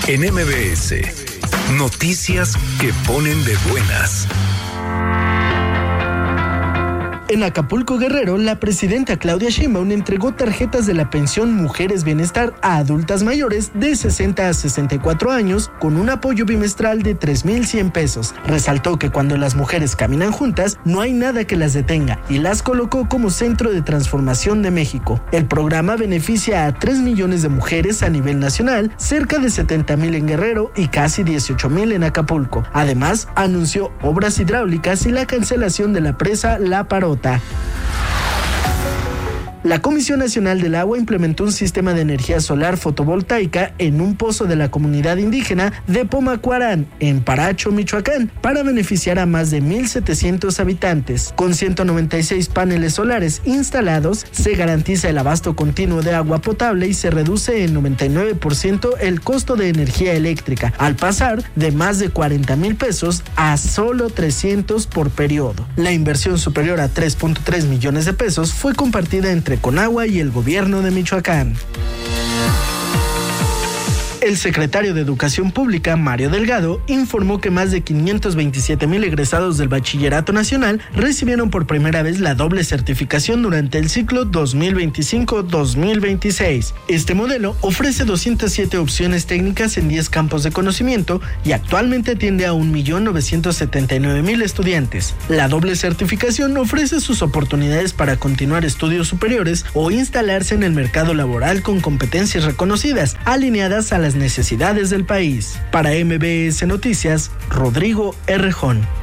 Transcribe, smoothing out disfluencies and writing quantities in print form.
En MBS, noticias que ponen de buenas. En Acapulco, Guerrero, la presidenta Claudia Sheinbaum entregó tarjetas de la pensión Mujeres Bienestar a adultas mayores de 60 a 64 años con un apoyo bimestral de 3,100 pesos. Resaltó que cuando las mujeres caminan juntas, no hay nada que las detenga y las colocó como centro de transformación de México. El programa beneficia a 3 millones de mujeres a nivel nacional, cerca de 70,000 en Guerrero y casi 18,000 en Acapulco. Además, anunció obras hidráulicas y la cancelación de la presa La Parota. La Comisión Nacional del Agua implementó un sistema de energía solar fotovoltaica en un pozo de la comunidad indígena de Pomacuarán, en Paracho, Michoacán, para beneficiar a más de 1,700 habitantes. Con 196 paneles solares instalados, se garantiza el abasto continuo de agua potable y se reduce en 99% el costo de energía eléctrica, al pasar de más de 40,000 pesos a solo 300 por periodo. La inversión superior a 3.3 millones de pesos fue compartida entre Conagua y el gobierno de Michoacán. El secretario de Educación Pública, Mario Delgado, informó que más de 527,000 egresados del Bachillerato Nacional recibieron por primera vez la doble certificación durante el ciclo 2025-2026. Este modelo ofrece 207 opciones técnicas en 10 campos de conocimiento y actualmente atiende a 1,979,000 estudiantes. La doble certificación ofrece sus oportunidades para continuar estudios superiores o instalarse en el mercado laboral con competencias reconocidas, alineadas a las necesidades del país. Para MBS Noticias, Rodrigo Errejón.